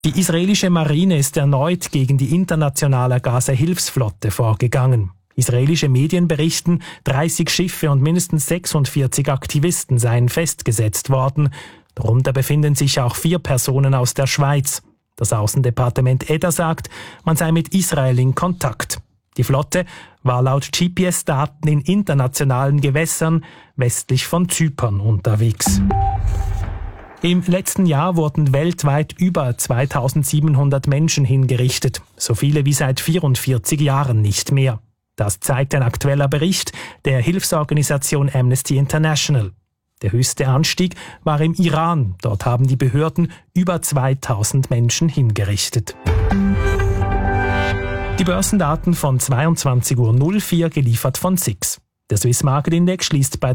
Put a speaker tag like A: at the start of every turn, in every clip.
A: Die israelische Marine ist erneut gegen die internationale Gaza-Hilfsflotte vorgegangen. Israelische Medien berichten, 30 Schiffe und mindestens 46 Aktivisten seien festgesetzt worden. Darunter befinden sich auch 4 Personen aus der Schweiz. Das Außendepartement Edda sagt, man sei mit Israel in Kontakt. Die Flotte war laut GPS-Daten in internationalen Gewässern westlich von Zypern unterwegs. Im letzten Jahr wurden weltweit über 2700 Menschen hingerichtet, so viele wie seit 44 Jahren nicht mehr. Das zeigt ein aktueller Bericht der Hilfsorganisation Amnesty International. Der höchste Anstieg war im Iran. Dort haben die Behörden über 2000 Menschen hingerichtet. Die Börsendaten von 22.04 Uhr geliefert von SIX. Der Swiss Market Index schließt bei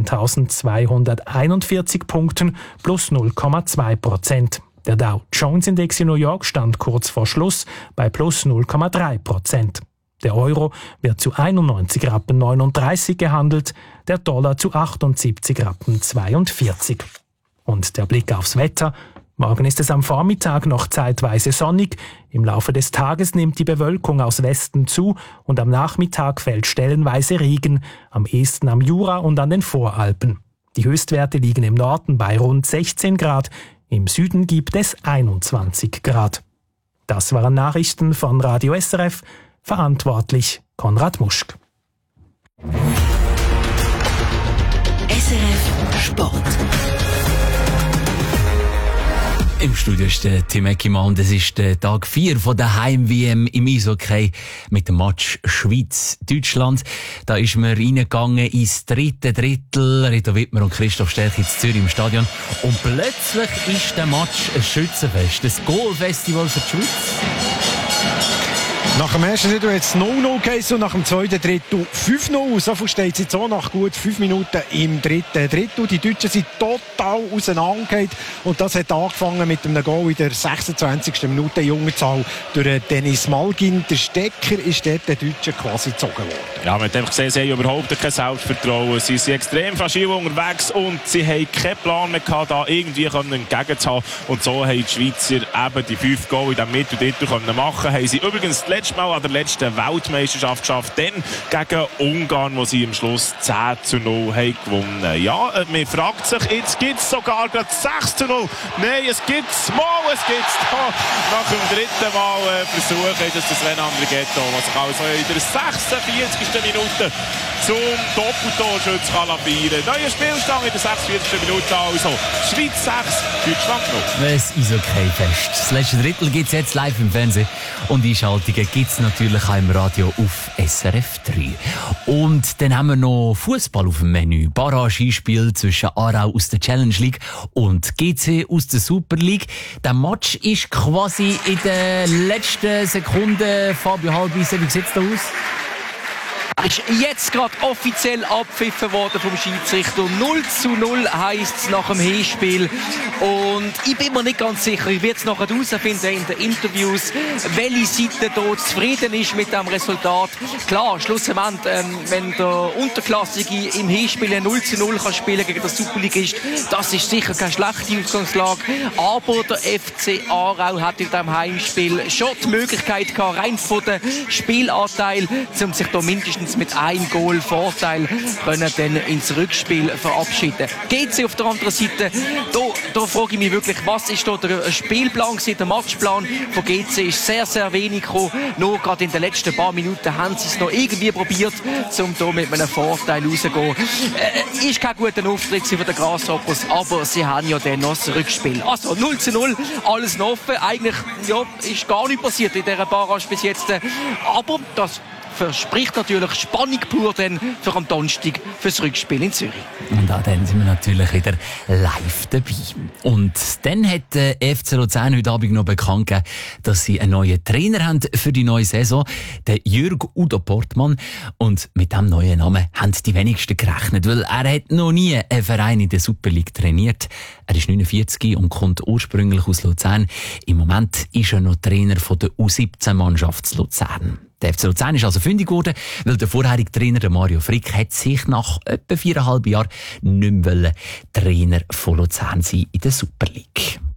A: 13.241 Punkten plus 0,2%. Der Dow Jones Index in New York stand kurz vor Schluss bei plus 0,3%. Der Euro wird zu 91,39 Rappen gehandelt, der Dollar zu 78,42 Rappen. Und der Blick aufs Wetter. Morgen ist es am Vormittag noch zeitweise sonnig. Im Laufe des Tages nimmt die Bewölkung aus Westen zu und am Nachmittag fällt stellenweise Regen, am ehesten am Jura und an den Voralpen. Die Höchstwerte liegen im Norden bei rund 16 Grad, im Süden gibt es 21 Grad. Das waren Nachrichten von Radio SRF, verantwortlich Konrad Muschk.
B: SRF Sport. Im Studio ist der Tim Eckimann und es ist der Tag 4 von der Heim-WM im Eishockey mit dem Match Schweiz-Deutschland. Da ist man reingegangen ins dritte Drittel. Rita Wittmer und Christoph Sterch in Zürich im Stadion. Und plötzlich ist der Match ein Schützenfest, das Goal-Festival für die Schweiz.
C: Nach dem ersten Drittel hat es 0-0 geheißen und nach dem zweiten Drittel 5-0. So viel steht es jetzt auch nach gut 5 Minuten im dritten Drittel. Die Deutschen sind total auseinandergegangen und das hat angefangen mit einem Goal in der 26. Minute in Unterzahl durch Dennis Malgin. Der Stecker ist dort den Deutschen quasi gezogen worden.
D: Ja, man hat einfach gesehen, sie haben überhaupt kein Selbstvertrauen. Sie sind extrem fragil unterwegs und sie haben keinen Plan mehr gehabt, da irgendwie entgegenzuhaben. Und so haben die Schweizer eben die 5 Goal in diesem Mitteldrittel machen. Haben sie übrigens das letzte Mal an der letzten Weltmeisterschaft geschafft, dann gegen Ungarn, wo sie am Schluss 10-0 haben gewonnen. Ja, man fragt sich, jetzt gibt es sogar gerade 6-0. Nein, es gibt es mal, es gibt es da. Nach dem dritten Mal versuchen, ist es das Sven Andrighetto, was sich also in der 46. Minute zum Doppeltorschütz lavieren. Neuer Spielstand in der 46. Minute also. Schweiz 6, Deutschland 0.
B: Das Eishockey-Fest. Das letzte Drittel gibt es jetzt live im Fernsehen und Einschaltungen gibt es natürlich auch im Radio auf SRF 3. Und dann haben wir noch Fußball auf dem Menü. Barrage-Spiel zwischen Aarau aus der Challenge League und GC aus der Super League. Der Match ist quasi in der letzten Sekunde. Fabio Halbwiese, wie sieht es da aus?
E: Ist jetzt gerade offiziell abgepfiffen worden vom Schiedsrichter. 0-0 heisst es nach dem Hinspiel. Und ich bin mir nicht ganz sicher, ich werde es nachher herausfinden in den Interviews, welche Seite hier zufrieden ist mit dem Resultat. Klar, schlussendlich, wenn der Unterklassige im Hinspiel 0-0 kann spielen gegen den Superligist, das ist sicher keine schlechte Ausgangslage. Aber der FC Aarau hat in diesem Heimspiel schon die Möglichkeit gehabt, rein von den Spielanteil, um sich da mindestens mit einem Goal Vorteil können dann ins Rückspiel verabschieden. GC auf der anderen Seite, da frage ich mich wirklich, was ist da der Spielplan gewesen, der Matchplan von GC ist sehr, sehr wenig gekommen. Nur gerade in den letzten paar Minuten haben sie es noch irgendwie probiert, um da mit einem Vorteil rauszugehen. Ist kein guter Auftritt von den Grasshoppers, aber sie haben ja dann noch das Rückspiel. Also 0-0, alles noch offen. Eigentlich ja, ist gar nichts passiert in dieser Barrage bis jetzt. Aber das verspricht natürlich Spannung pur dann für am Donnerstag fürs Rückspiel in Zürich.
B: Und auch dann sind wir natürlich wieder live dabei. Und dann hat der FC Luzern heute Abend noch bekannt gegeben, dass sie einen neuen Trainer haben für die neue Saison, den Jürg Udo Portmann. Und mit diesem neuen Namen haben die wenigsten gerechnet, weil er hat noch nie einen Verein in der Super League trainiert. Er ist 49 und kommt ursprünglich aus Luzern. Im Moment ist er noch Trainer von der U17-Mannschaft Luzern. Der FC Luzern ist also fündig geworden, weil der vorherige Trainer, der Mario Frick, hat sich nach etwa 4,5 Jahren nicht mehr Trainer von Luzern sein in der Super League.